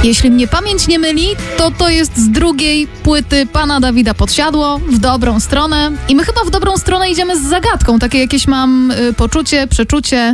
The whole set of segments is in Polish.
Jeśli mnie pamięć nie myli, to jest z drugiej płyty pana Dawida Podsiadło, W dobrą stronę. I my chyba w dobrą stronę idziemy z zagadką. Takie jakieś mam przeczucie.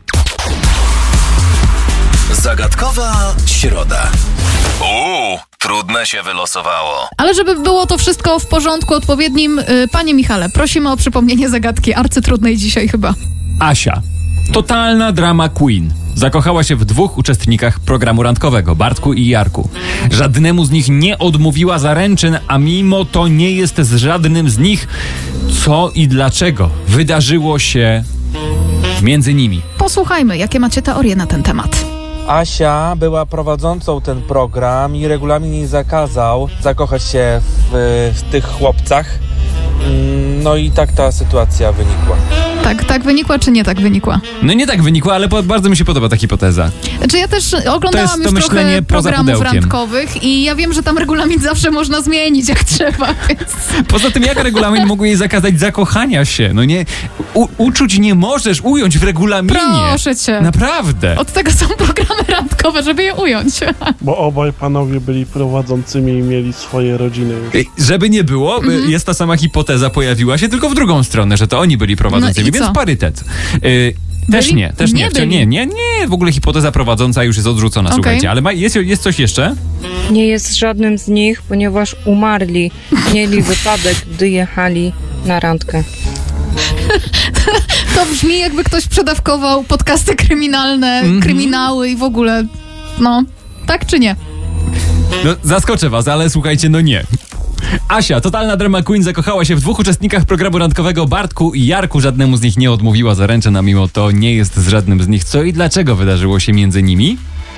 Zagadkowa środa. Trudne się wylosowało. Ale żeby było to wszystko w porządku odpowiednim, panie Michale, prosimy o przypomnienie zagadki arcytrudnej dzisiaj chyba. Asia, totalna drama queen, zakochała się w 2 uczestnikach programu randkowego, Bartku i Jarku. Żadnemu z nich nie odmówiła zaręczyn, a mimo to nie jest z żadnym z nich. Co i dlaczego wydarzyło się między nimi? Posłuchajmy, jakie macie teorie na ten temat. Asia była prowadzącą ten program i regulamin jej zakazał zakochać się w tych chłopcach. No i tak ta sytuacja wynikła. Tak wynikła, czy nie tak wynikła? No nie tak wynikła, ale bardzo mi się podoba ta hipoteza. Znaczy ja też oglądałam już trochę programów randkowych i ja wiem, że tam regulamin zawsze można zmienić jak trzeba, więc... Poza tym jak regulamin mógł jej zakazać zakochania się? No nie, uczuć nie możesz ująć w regulaminie. Proszę cię. Naprawdę. Od tego są programy randkowe, żeby je ująć. Bo obaj panowie byli prowadzącymi i mieli swoje rodziny już. Żeby nie było, jest ta sama hipoteza, pojawiła się tylko w drugą stronę, że to oni byli prowadzącymi, więc parytet. Też nie. Nie, w ogóle hipoteza prowadząca już jest odrzucona, słuchajcie. Ale jest coś jeszcze? Nie jest żadnym z nich, ponieważ umarli. Mieli wypadek, gdy jechali na randkę. To brzmi, jakby ktoś przedawkował podcasty kryminalne, kryminały i w ogóle. No, tak czy nie? No, zaskoczę was, ale słuchajcie, no nie. Asia, totalna drama queen, zakochała się w 2 uczestnikach programu randkowego, Bartku i Jarku. Żadnemu z nich nie odmówiła zaręczyn, a mimo to nie jest z żadnym z nich. Co i dlaczego wydarzyło się między nimi?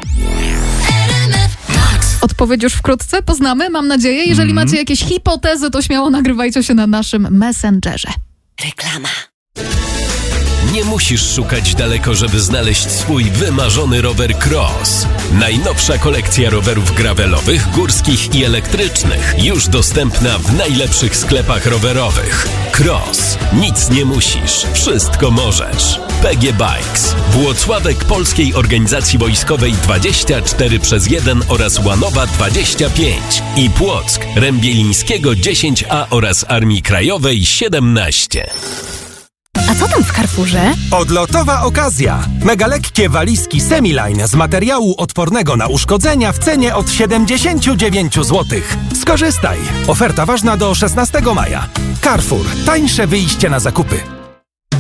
Odpowiedź już wkrótce poznamy, mam nadzieję. Jeżeli macie jakieś hipotezy, to śmiało nagrywajcie się na naszym Messengerze. Reklama. Nie musisz szukać daleko, żeby znaleźć swój wymarzony rower Cross. Najnowsza kolekcja rowerów gravelowych, górskich i elektrycznych. Już dostępna w najlepszych sklepach rowerowych. Cross. Nic nie musisz. Wszystko możesz. PG Bikes. Włocławek Polskiej Organizacji Wojskowej 24/1 oraz Łanowa 25. I Płock Rębielińskiego 10A oraz Armii Krajowej 17. A co tam w Carrefourze? Odlotowa okazja! Mega lekkie walizki Semiline z materiału odpornego na uszkodzenia w cenie od 79 zł. Skorzystaj! Oferta ważna do 16 maja. Carrefour. Tańsze wyjście na zakupy.